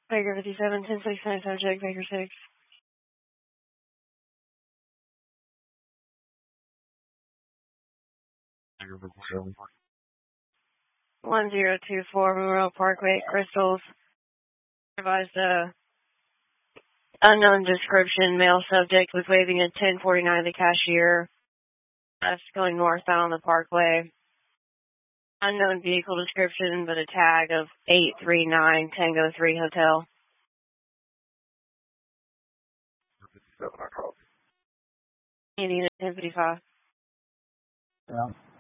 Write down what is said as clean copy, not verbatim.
Baker 57, 1069 subject, Baker 6. Baker 57. 1024 Memorial Parkway, Crystals. Revised unknown description, male subject was waving at 1049 the cashier. That's going northbound on the parkway. Unknown vehicle description, but a tag of 839 Tango 3 Hotel. 57, I called. Indian at 1055. Yeah.